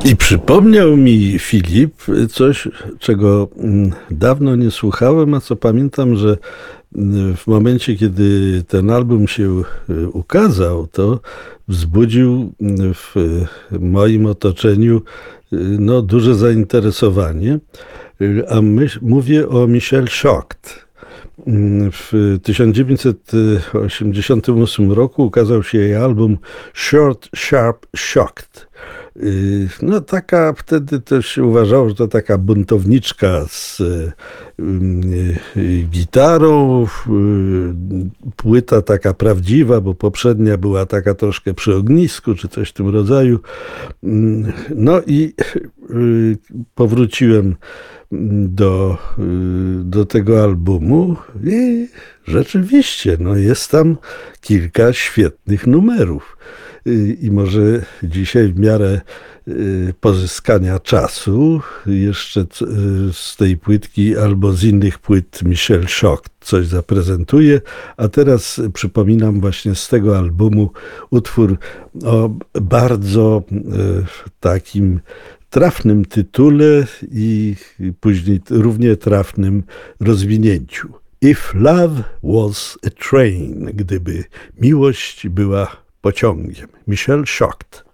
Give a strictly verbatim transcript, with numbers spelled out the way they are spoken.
I przypomniał mi Filip coś, czego mm, dawno nie słuchałem, a co pamiętam, że mm, w momencie, kiedy ten album się y, ukazał, to wzbudził mm, w y, moim otoczeniu y, no, duże zainteresowanie. Y, A myś, mówię o Michelle Shocked. Mm, W tysiąc dziewięćset osiemdziesiątym ósmym roku ukazał się jej album Short, Sharp, Shocked. Y, No taka, wtedy też się uważało, że to taka buntowniczka z y, y, gitarą, y, płyta taka prawdziwa, bo poprzednia była taka troszkę przy ognisku, czy coś w tym rodzaju. Mm, No i y, powróciłem do, y, do tego albumu i rzeczywiście, no jest tam kilka świetnych numerów. Y, I może dzisiaj w miarę y, pozyskania czasu jeszcze c- y, z tej płytki albo z innych płyt Michelle Shocked coś zaprezentuję, a teraz przypominam właśnie z tego albumu utwór o bardzo y, takim trafnym tytule i później równie trafnym rozwinięciu. If love was a train, gdyby miłość była pociągiem. Michelle Shocked.